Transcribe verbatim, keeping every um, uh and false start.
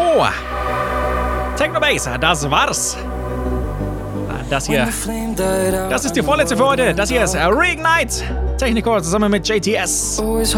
So. Technobase, das war's. Das hier, das ist die vorletzte für heute. Das hier ist Reignite. Techniker zusammen mit J T S.